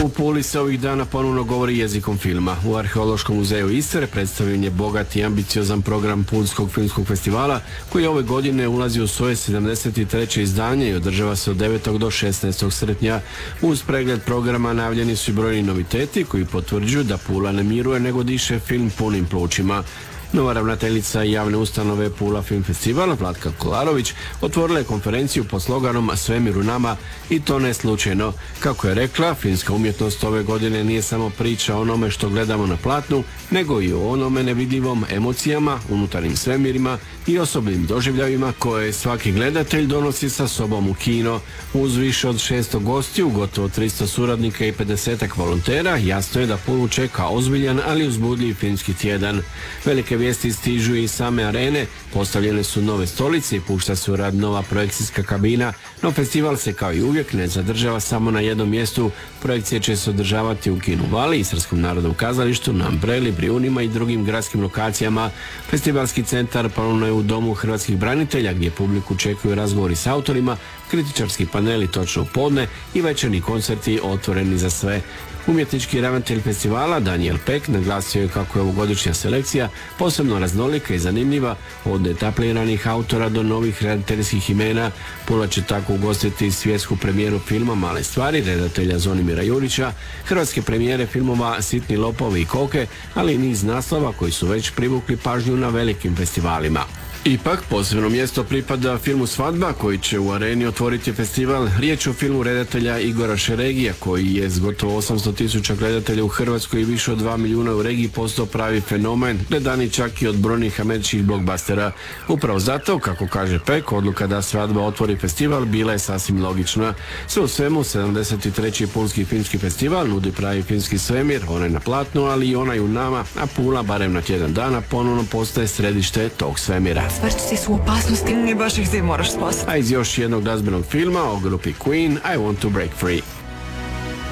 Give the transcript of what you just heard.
U Puli se ovih dana ponovno govori jezikom filma. U Arheološkom muzeju Istre predstavljen je bogat i ambiciozan program Pulskog filmskog festivala koji ove godine ulazi u svoje 73. izdanje i održava se od 9. do 16. srpnja. Uz pregled programa najavljeni su i brojni noviteti koji potvrđuju da Pula ne miruje nego diše film punim plućima. Nova ravnateljica javne ustanove Pula Film Festivala, Vlatka Kolarović, otvorila je konferenciju pod sloganom Svemir u nama i to ne slučajno. Kako je rekla, filmska umjetnost ove godine nije samo priča o onome što gledamo na platnu, nego i o onome nevidljivom emocijama, unutarnjim svemirima i osobnim doživljavima koje svaki gledatelj donosi sa sobom u kino. Uz više od 600 gostiju, gotovo 300 suradnika i 50-ak volontera, jasno je da Pulu čeka ozbiljan, ali uzbudljiv filmski tjedan. Velike vijesti stižu i same arene, postavljene su nove stolice i pušta se u rad nova projekcijska kabina, no festival se kao i uvijek ne zadržava samo na jednom mjestu. Projekcije će se održavati u Kinu Vali, Istarskom narodnom kazalištu, na Umbreli, Brijunima i drugim gradskim lokacijama. Festivalski centar ponovno je u Domu hrvatskih branitelja gdje publiku čekaju razgovori s autorima, kritičarski paneli točno u podne i večerni koncerti otvoreni za sve. Umjetnički ravnatelj festivala Daniel Peck naglasio je kako je ovogodišnja selekcija posebno raznolika i zanimljiva, od etabliranih autora do novih redateljskih imena. Pula će tako ugostiti svjetsku premijeru filma Male stvari redatelja Zvonimira Jurića, hrvatske premijere filmova Sitni lopovi i koke, ali i niz naslova koji su već privukli pažnju na velikim festivalima. Ipak, posebno mjesto pripada filmu Svadba, koji će u areni otvoriti festival. Riječ o filmu redatelja Igora Šeregija, koji je s gotovo 800.000 gledatelja u Hrvatskoj i više od 2 milijuna u regiji postao pravi fenomen, gledani čak i od brojnih američkih blockbustera. Upravo zato, kako kaže Peck, odluka da Svadba otvori festival bila je sasvim logična. Sve u svemu, 73. Pulski filmski festival nudi pravi filmski svemir, onaj na platnu, ali i onaj u nama, a Pula, barem na tjedan dana, ponovno postaje središte tog svemira. Svrčici su u opasnosti i baš ih moraš spasiti. A iz još jednog glazbenog filma o grupi Queen, I Want to Break Free.